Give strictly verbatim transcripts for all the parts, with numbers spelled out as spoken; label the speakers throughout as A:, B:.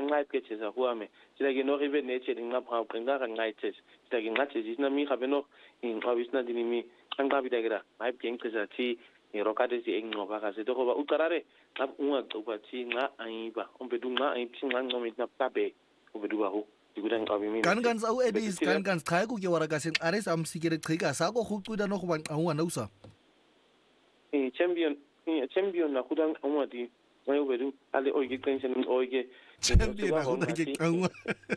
A: ngipe ke tsa huame tla ke no re be ne tse ngap ha qenga ga ngaite tla ke ngathi zina mi gabe no inqabisina dinimi anqabida kira ngipe ke ngicisa thi irokade zi engcoba ka se to goba uqarare ngap ungaxoba thi nxa ayiba umbedu nxa ayiphi nxa nqomi napabe ubedu baho dikuda nqabi mina
B: kan kan sa u edis kan kan cha ku ke wara ka se are sa msikere chika sa go guquda no go ba nqawa na usa
A: eh champion eh champion na kuda umadi mayo bedu ale oige tension oige
B: champion na kuda ke nqawa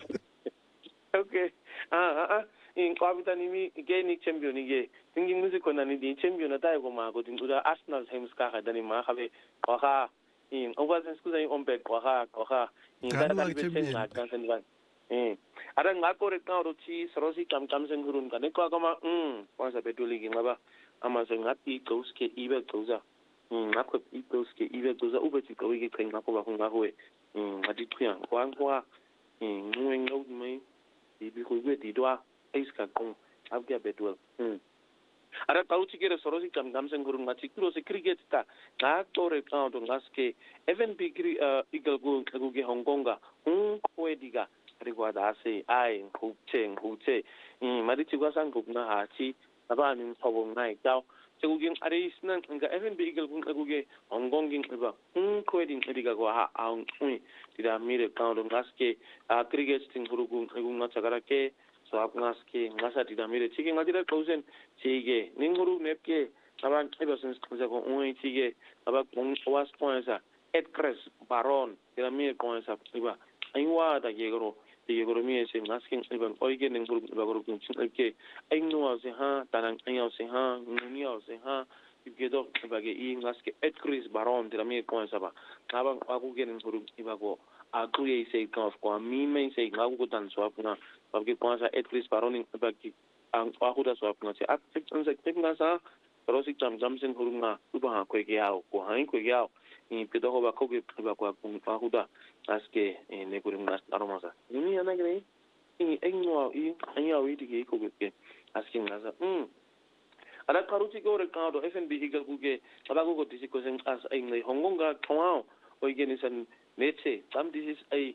A: okay ah ah in kwabita nimi gaining champion ige thinking music kona ni di champion na tayo ma ko tin uda Arsenal times ka ka dani ma khabe kwa kha in oversen skuza in ombe kwa kha kwa kha in da ka be chen na kan sen ban eh ara nga ko re ka ro chi srosi kam kam sen gurun ka ne kwa kama um kwa sa betuli gi ngaba ama se ngati goske ibe goza um ngakho i goske ibe goza ube ti ko ige khen ngakho ba nga howe um ngati tya kwa kwa um ngwe ngau mai di bi ko be di doa iska kong abga betwel hmm ara tauchi kere sorosi kam kam sen gurun ngati kiro se cricket ta ga tore ka to ngaske F N B kri eagle go go ge Hong Kong ga un ko ediga rigwa da se ai ku chen ku che hmm mari chi gwa sang ku na ha chi aba nin phobong nai tao chu ging are isnan nga F N B eagle go ge Hong Kong ging ba un ko edin ediga go ha ang ui tida mire ka to ngaske cricket ting guru go go nga chagara ke so apnaske ngasa tida mire chige ngadira kausen chige ninguru nepke aban ebasen skuza ko un chige aba kon was poinsa Edcres Baron tida mire poinsa iba aiwa da gegoro gegoro mire se ngaskin iban oige ninguru iba goro kun chike ainu se ha tanan ayo se ha nunio se ha igedo iba ge i ngaske Edcres Baron tida mire poinsa ba aban aku ge ninguru iba go aku ye se kan ko mi men se ngaku ko tan so apna porque pensa Edcris Baroning bagi ang aku da so apna se aktif ang se tekna sa rosik jam jam sen hurunga uba ko ke yao ko hain ko yao ni pedo ho ba ko ke ba ko aku da aske ne kurim nas aromasa ni ana gre ni engwa i anya wi dige ko ke aske ngasa um ara karuchi ko recado F N B eagle ku ke aba ko disi ko sen as ai nei hongkong ga thwao organization neche tam this is a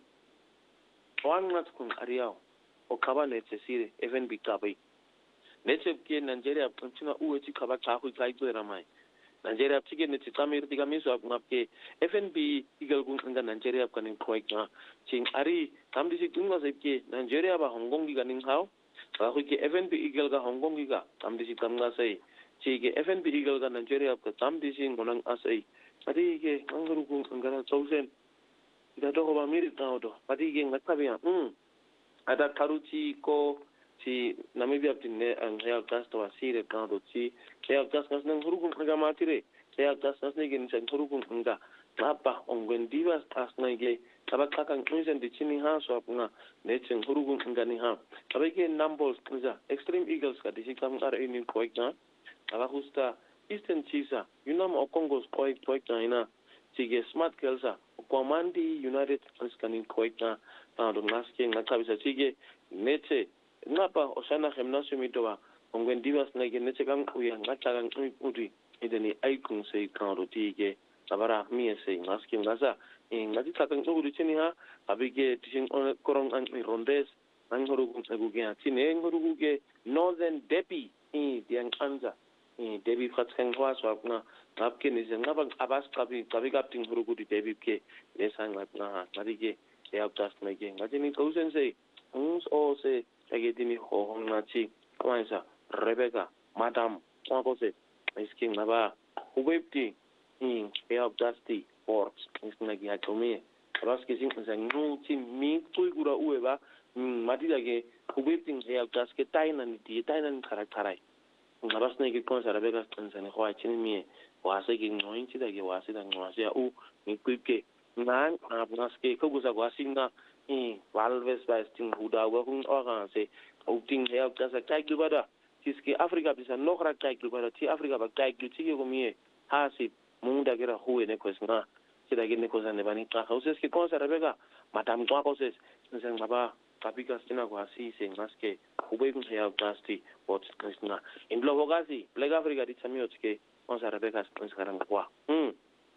A: one not kun ariao o kaba neche sire F N B kabai neche ke Nigeria punchina uwe chi kaba cha hu kai to ramai Nigeria chige neche tamir diga miso apna ke F N B eagle kun nga Nigeria kanin koi ka ching ari tam this tunga se ke Nigeria ba Hong Kong gi ganin hao ba hu ke F N B eagle ga Hong Kong gi ga tam this tamga sai chige F N B eagle ga Nigeria ka tam this ngonang asai ari ke anguru kun ngara chausen ida to ba miri ta to pati ge ngakabia um ada karuchi ko si Namibia tinne ang real gas to asire ka do chi real gas gas nang hurukun nga matire real gas gas ne gen sen hurukun nga napa ongen divas tas na ge tabaka kan kunsen de chini ha so apna ne chen hurukun nga ni ha tabake numbers kunza extreme eagles ka disi kam ar in ko ikna aba husta eastern chisa yunam okongos ko ko ikna chige smart kelsa Komandi United Scanin Koika do naske ngakabisa chige neche ngapa osana gymnasium itoba ongwen divas nage neche kan uya ngata kan udi ideni aikun sei kan ro tige abara mie sei naske ngasa ngati takan udi chini ha abige tishin korong an rondes an horugun aguge atine ngoruge Northern Depi i diang anza i Depi khatkan hwa swapna आपके निजे ना बस आवाज कभी कभी का टिंग हुरु गुडी देवी के लेsang ना मरी के ये आप दस में के ngaji ni kausen se uns o se age dini ho hong na chi kwansa Rebecca madam kwa ko se isking na ba ubepti in ye आप दस ti ports isking na gi atome ras ke sing sa ngu chi mi kui gura uwe ba mati lage ubepti ye आप दस ke tai na ni ti tai na khara kharai ngaras na ke kwansa Rebecca stansa ni khwa chi mi wase gi noin chi da gi wase da ngwase u ni kuike nan apnas ke ko gusa wasinga i valves basting huda wa kun oran se outing he up da sa kai glubada tiski Africa bisa nokra kai glubada ti Africa ba kai glu ti ko mi ha si munda gera huwe ne ko sna ti da gi ne ko sa ne bani ka hauses ke ko sa Rebecca madam ko ko ses sen baba kapika stina ko asi se ngaske hubei kun he up dasti bot sna in blogo gazi Black Africa di chamiot ke on sa Rebecca sekarang kwa hmm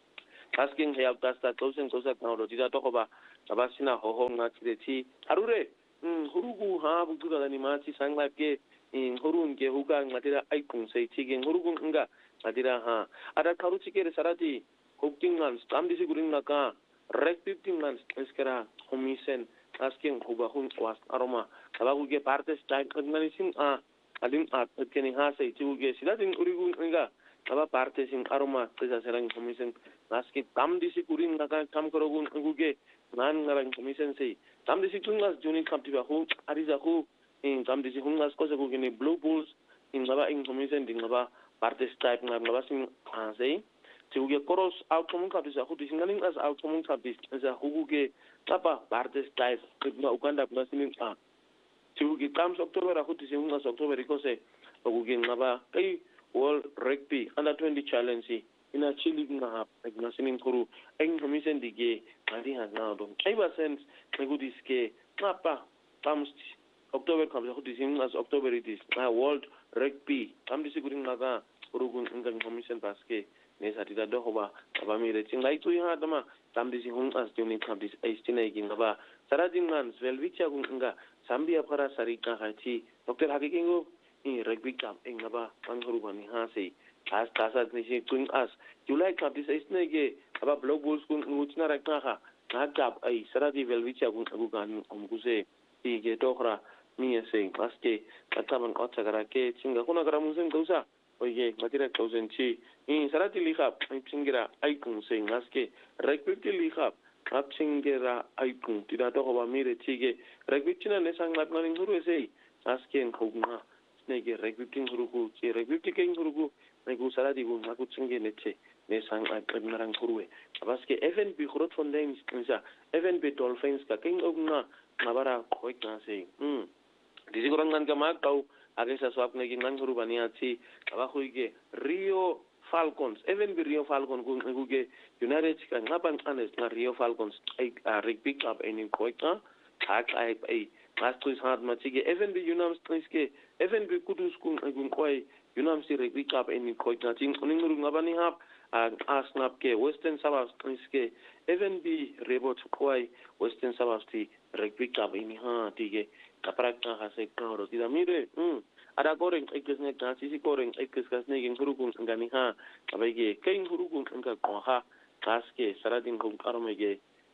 A: asking help dasta closing closer now dida to ba abasina ho ho nga chireti harure hurugu ha buduga ni machi sangla ke in hurun ke huga ngatira aikung sei chige hurugu nga ngatira ha ada karu chike sarati hopkingan stamdisi guringa respectingman eskera homisen asking huba hun was aroma abaguge partes time organizing a adin at keni ha sei chuge sidadin urigu nga aba partes in aroma tesa serang homisen aski tamdisi guringa ka kam korogun guge nan ngarang homisen sei tamdisi kungas juni kaptiba hu ariza hu in tamdisi hungas kosa guge ni blue bulls in ngaba in homisen ding ngaba partes type ngaba sing sei Tuge koros outcome kabisa khu disingaling as outcome kabis za huguge tapa partes ties na Uganda plasinin a tuge comes October khu disinga October ikose huguge ngaba kai World Rugby under twenty challenge ina chili nga na sinin kuru eng commission dige ngadi ha na don kai percent negudiske tapa comes October kabisa khu disinga October it is na World Rugby am disiguring nga urugun ngang commission baske nesa tida dohoba abamire chingai tu ha dama tamdisi hun as juni tamdis aistina igin ba saradingan velvicha gunga sambia para sarika hachi Doctor Hakikingo in rugby cup engaba panguru bani ha sei as tasa nishi twin as July cup dis aistina ge aba blog bulls kun uchna rakna ha na cup ai saradi velvicha gungan umguse ige dohra mi sei aske kataban otsa garake chinga kuna garamusen gausa oye matira kausenchi in sarati likhap chingira aikun sei ngaske rekwiti likhap ap chingira aikun tida to ba mire chige rekwitina ne sanglat naning huru sei aske khugna snege rekwiting huruku che rekwiti king huruku negu sarati gu maku chinge neche ne sang narang hurue abaske F N B khurot fonden insa F N B Dolphins ka king ogna nabara khoitna sei hm disigorangan ka makau agesa swap negi ngang huru baniachi abahuige Rio Falcons even the Rio Falcons guge United kan ngapan anes na Rio Falcons ai rugby cup in koika hak ai ai mastu hard machige even the Unams triske even the kudus kun gun koi Unams rugby cup in koika ting uninguru ngabani hap asnap ke Western Sabas triske even the rebot koi Western Sabas ti rugby cup in ha tige kaprakta hase karo tidamire hm ada goreng ikesne kasi si goreng ikes kasne ging hurugun ngani ha abege kain hurugun nga koha kaske saradin kum armege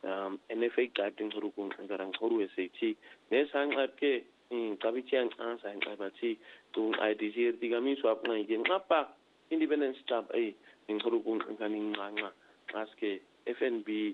A: N F A captain hurugun ngarang horu esechi ne sang atke kabichiang an sang abati tu I D C digami swap ngai gen apa independence stamp ai ning hurugun ngani nganga kaske F N B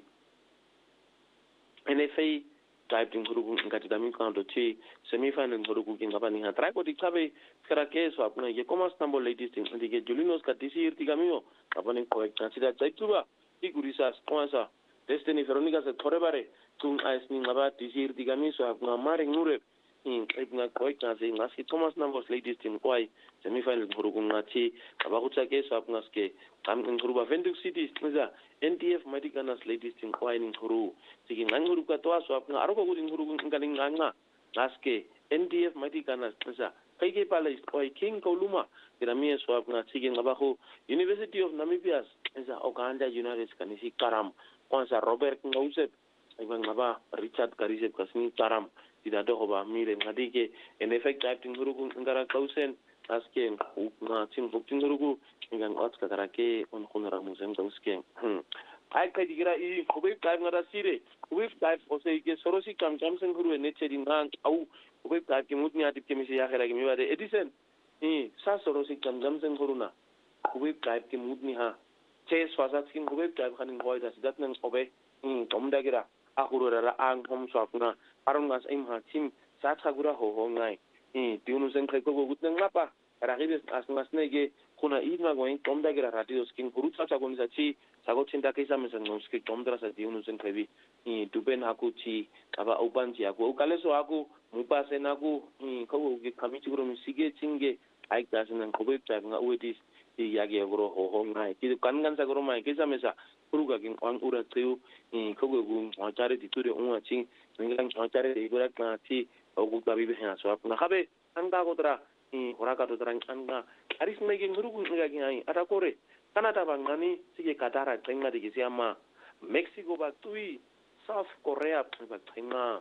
A: N F A typing hurugun ngati dami kanto chi semifinal hurugun ngabani ha trai ko dikhabe karake so apna ye koma Istanbul ladies team dige Julinos ka disi irtigamio apani correct consider chaituba igurisa sponsor Destiny Veronica se thorebare tung aisni ngaba disi irtigami so apna mare ngure in ibna correct ngasi ngasi Thomas Numbers ladies team kwai semifinal hurugun ngachi abakucha ke so apna ske kam ngruba Venduk City nza N T F Madikanas ladies team kwai ning huru sigi nganguru ka to so apna aroko guding hurugun ngani nganga naske N T F Madikanas nza kaike pala oi king koluma gramia swap na sige ngabaho University of Namibia esa Uganda University kanisi karam kwanza Robert Ngauset ibang ngaba Richard Karisep kasni karam tidak do ba mire ngadike en effect acting hurugu ngara kausen aske na tim bukting hurugu ngang ot ka karake on khunara musem kauske ai ka digira i khobe ka ngara sire khobe ka ose ke sorosi kam kam sen huru ne chedin ngang au khobe ka ke mutni atip ke misi ya khara ke mi wade edison i sa sorosi kam kam sen huru na khobe ka ke mutni ha che swasat skin khobe ka khanin hoy das dat nang khobe i tomdagira akurora ang hom swapna parungas im ha tim sa thagura ho ho ngai i tiunu sen khai ko gut nang lapa ragibes asngas nege kuna idma goin tomdagira radios king hurutsa chagon sachi sago chinta kaisa mesen noski tomdra sa tiunu sen khabi i duben aku chi aba upanji aku ukaleso aku mupase naku i ko ge kami chigro mi sige chinge ai kasen ko be ta nga uetis i yage gro ho ho ngai ki kan kan sa gro mai kaisa mesa puruga king on ura tiu i ko go gu chare di ture un achi ngang chare de gura ka chi o gu ta bi be ha so apna khabe anga godra i horaka to drang anga aris mege ngurugu ngagi ai ata kore Canada bangani sige Qatar qenga de kisiyama Mexico ba tui South Korea ba qenga